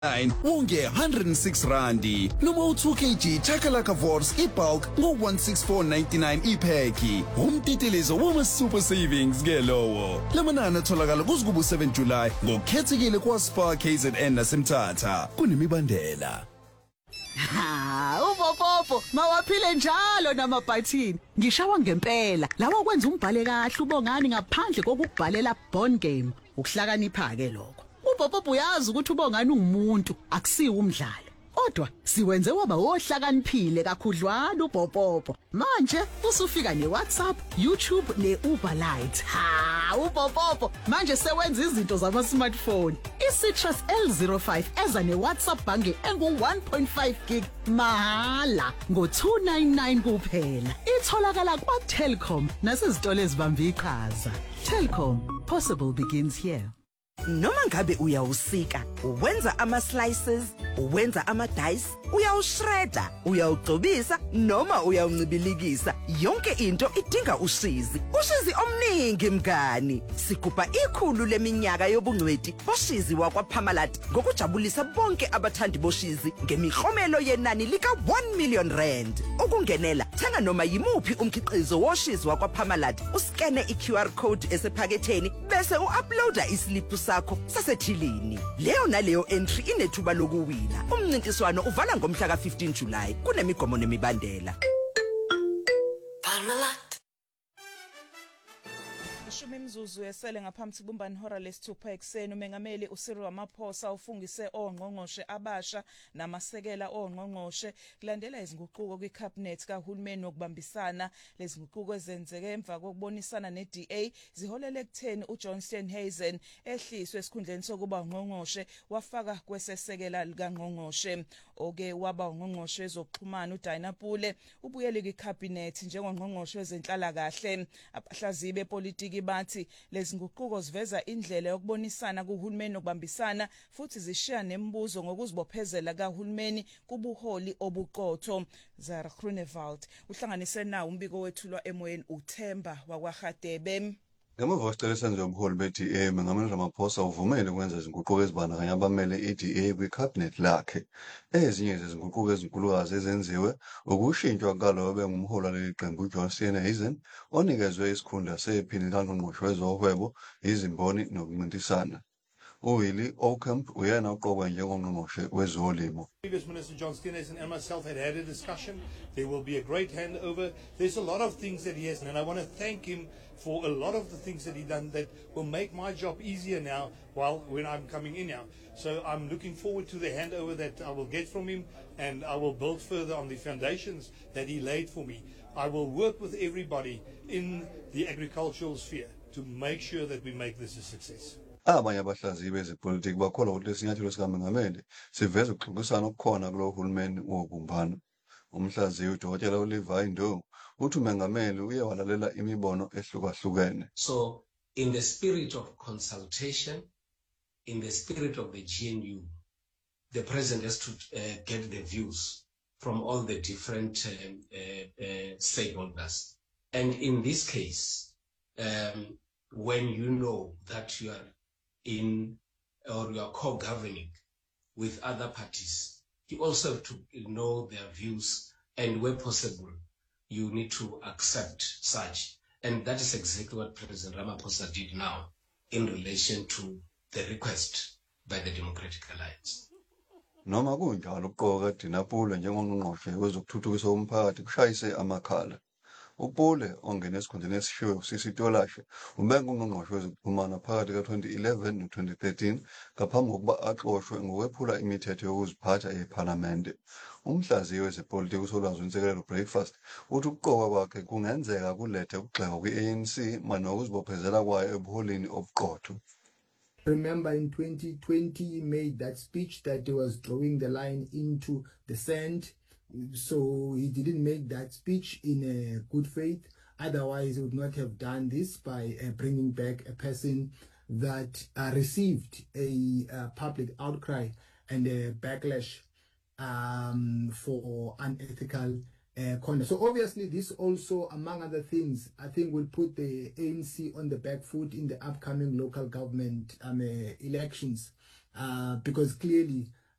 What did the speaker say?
Unge 106 randi noma u2 kg chakalaka Wors ibulk ngo164.99 ipheki umtitilizo wama super savings ke lowo lamanani atholakala kuZigubu 7 July ngokukhethekile kwaSpar KZN nasemthatha kunemibandela. Upopopo mawaphile njalo namabhathini ngishawa ngempela lawa kwenza umbhale kahle ubongani ngaphandle kokubhalela bond game ukuhlakanipha ke lokho. Upopopo uyazi ukuthi ubongani ungumuntu akusiwe umdlalo kodwa siwenze waba ohlakaniphile kakhudlwana upopopo manje usufika neWhatsApp YouTube neUber Lite upopopo manje sewenza izinto zama smartphone iCitrus L05 eza neWhatsApp bange engu1.5 gig mahala ngo299 kuphela itholakala kwaTelkom nasezitolo ezibamba iqhaza. Telkom, possible begins here. Noma ngabe uyawusika, uwenza ama-slices, uwenza ama-dice, uyawushredda, uyawugcobisa noma uyawuncibilikisa, yonke into idinga ushizi. Ushizi omningi mngani. Sigubha 100 leminyaka yobungcweti boshizi wakwaParmalat ngokujabulisa bonke abathandi boshizi ngemiklomelo yenani lika 1 million rand. Ukungenela, thenga noma yimuphi umkhiqizo woshizi wakwaParmalat, uskene iQR code esephaketheni bese uuploada islip sakho sasethilini. Leyo naleyo entry inethuba lokuwina. Umncintiswano uvala ngomhla ka15 July. Kunemigomo nemibandela. Parmalat. Ishumi imzuzu yesele ngaphambi sibumbani hora lesithupha ekseni umengameli uCyril Ramaphosa ufungise ongqongqoshe abasha namasekela ongqongqoshe kulandela izinguquko kwiCabinet kahulumeni wokubambisana. Lezi zinguquko ezenzeke emva kokubonisana neDA ziholele ekutheni uJohn Steenhuisen ehliswe esikhundleni sokuba ungqongqoshe wafaka kwesesekela likangqongqoshe. Oke waba ungqongqoshe ezokuxhumana uDina Pule ubuyele kwiCabinet njengongqongqoshe wezenhlala kahle. Abahlaziyi bepolitiki bathi lezi nguquko ziveza indlela yokubonisana kuhulumeni nokubambisana futhi zishiya nemibuzo ngokuzibophezela kahulumeni kubuholi obuqotho. Zara Grunewald uhlanganise nawo umbiko wethulwa emoyeni uThemba wakwaHadebe. Ngemuva kwesicelo senziwa ubuholi beDA, umengameli Ramaphosa uvumele ukwenza izinguquko ezibandakanya abamele iDA kwiCabinet lakhe. Ezinye zezinguquko ezinkulukazi ezenziwe ukushintshwa kalo obengumholi waleli qembu uJohn Steenhuisen onikezwe isikhundla sephini likangqongqoshe wezohwebo, izimboni nokuncintisana. uWillie Ocamp uyena uqokwe njengongqongqoshe wezolimo. Previous Minister John Steenhuisen and myself had a discussion. There will be a great handover. There's a lot of things that he has, and I want to thank him for a lot of the things that he done that will make my job easier now when I'm coming in now. So I'm looking forward to the handover that I will get from him, and I will build further on the foundations that he laid for me. I will work with everybody in the agricultural sphere to make sure that we make this a success. Abanye abahlaziyi bezepolitiki bakholwa ukuthi lesinyathelo sikaMengameli siveza ukuxoxisana okukhona kulo hulumeni wobumbano. Umhlaziyi uDokotela uLevi Ndong uthi uMengameli uye walalela imibono ehlukahlukene. So in the spirit of consultation, in the spirit of the GNU, the president has to get the views from all the different stakeholders. And in this case, when you know that you are in or you are co-governing with other parties, you also have to know their views, and where possible, you need to accept such. And that is exactly what President Ramaphosa did now in relation to the request by the Democratic Alliance. Noma kunjalo uqoka Dina Pule njengongqongqoshe wezokuthuthukisa umphakathi kushayise amakhala. uPule ongena esikhundleni esishiwe uSisi Tolashe ubenga ungqongqoshe wezokuxhumana phakathi ka2011 no2013 ngaphambi kokuba axoshwe ngokwephula imithetho yokuziphatha eParliament. Umhlaziyi wezepolitiki uSolwazi Nsekelo Breakfast uthi ukuqokwa kwakhe kungenzeka kulethe ukugxeka kwi-ANC mana ukuzibophezela kwayo ebuholini obuqotho. Remember in 2020 he made that speech that he was drawing the line into the sand. So he didn't make that speech in good faith. Otherwise, he would not have done this by bringing back a person that received a public outcry and a backlash for unethical conduct. So obviously, this also, among other things, I think will put the ANC on the back foot in the upcoming local government elections, because clearly